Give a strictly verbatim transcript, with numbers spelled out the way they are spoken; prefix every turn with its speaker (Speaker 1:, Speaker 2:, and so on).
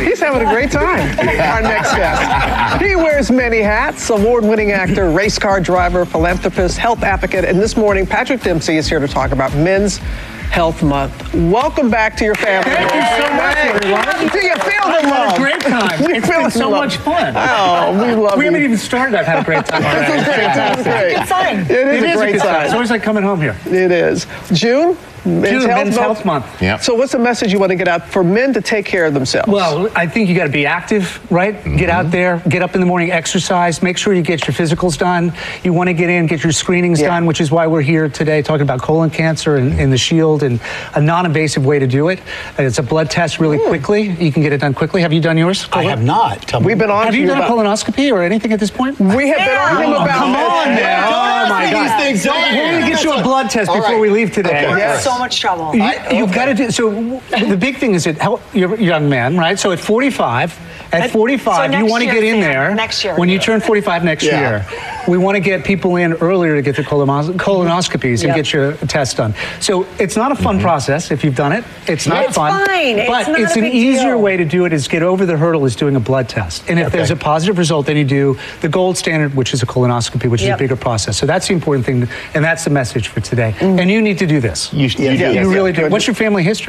Speaker 1: He's having a great time. Our next guest. He wears many hats, award-winning actor, race car driver, philanthropist, health advocate, and this morning, Patrick Dempsey is here to talk about Men's Health Month. Welcome back to your family.
Speaker 2: Thank you so much, everyone.
Speaker 1: Do you feel the
Speaker 2: I've
Speaker 1: love?
Speaker 2: had a great time.
Speaker 1: We
Speaker 2: It's
Speaker 1: feel
Speaker 2: been
Speaker 1: the
Speaker 2: so
Speaker 1: love.
Speaker 2: much fun.
Speaker 1: Oh, we love
Speaker 2: We
Speaker 1: you.
Speaker 2: haven't even started. I've had a great time already.
Speaker 1: This is great. This is great.
Speaker 3: Good sign.
Speaker 1: It is
Speaker 2: It
Speaker 1: a
Speaker 2: is
Speaker 1: great
Speaker 2: a good sign.
Speaker 1: sign.
Speaker 2: It's always like coming home here.
Speaker 1: It is. June? Men's,
Speaker 2: June,
Speaker 1: Health,
Speaker 2: Men's
Speaker 1: Month.
Speaker 2: Health Month.
Speaker 4: Yeah.
Speaker 1: So what's the message you want to get out for men to take care of themselves?
Speaker 2: Well, I think you got to be active, right?
Speaker 1: Mm-hmm.
Speaker 2: Get out there, get up in the morning, exercise, make sure you get your physicals done. You want to get in, get your screenings
Speaker 1: Yeah.
Speaker 2: done, which is why we're here today talking about colon cancer and, and the Shield and a non-invasive way to do it. And it's a blood test really
Speaker 1: Mm.
Speaker 2: quickly. You can get it done quickly. Have you done yours?
Speaker 5: I have not. Tell me.
Speaker 1: We've been on
Speaker 2: Have
Speaker 1: to
Speaker 2: you done
Speaker 1: about,
Speaker 2: a colonoscopy or anything at this point?
Speaker 1: We have been on him
Speaker 5: Oh,
Speaker 1: about
Speaker 5: come
Speaker 1: this.
Speaker 5: on
Speaker 1: Yeah.
Speaker 5: now.
Speaker 2: Oh, my
Speaker 5: Don't
Speaker 2: God.
Speaker 5: ask me these things.
Speaker 2: We're going to get you a blood test
Speaker 5: All
Speaker 2: before
Speaker 5: right.
Speaker 2: we leave today.
Speaker 5: Okay.
Speaker 1: Yes.
Speaker 3: So much trouble.
Speaker 2: You,
Speaker 5: I-
Speaker 2: you've
Speaker 5: okay.
Speaker 2: got to do so. The big thing is that how, you're a young man, right? So at forty-five, at
Speaker 3: At-
Speaker 2: forty-five,
Speaker 3: so
Speaker 2: you
Speaker 3: next
Speaker 2: want to
Speaker 3: year,
Speaker 2: get in
Speaker 3: Sam,
Speaker 2: there.
Speaker 3: next year.
Speaker 2: When you turn forty-five next
Speaker 5: Yeah.
Speaker 2: year, we want to get people in earlier to get the colonos- colonoscopies and
Speaker 3: Yep.
Speaker 2: get your test done. So it's not a fun process if you've done it. It's not
Speaker 3: It's
Speaker 2: fun.
Speaker 3: fine. It's
Speaker 2: But
Speaker 3: not
Speaker 2: it's
Speaker 3: a
Speaker 2: an
Speaker 3: big
Speaker 2: easier
Speaker 3: deal.
Speaker 2: way to do it is get over the hurdle is doing a blood test. And if
Speaker 5: Okay.
Speaker 2: there's a positive result, then you do the gold standard, which is a colonoscopy, which is
Speaker 3: Yep.
Speaker 2: a bigger process. So that's the important thing, and that's the message for today. And you need to do this.
Speaker 4: You, you
Speaker 5: Yeah.
Speaker 4: do.
Speaker 2: You
Speaker 1: Yes,
Speaker 2: really
Speaker 1: yeah.
Speaker 2: do. What's your family history?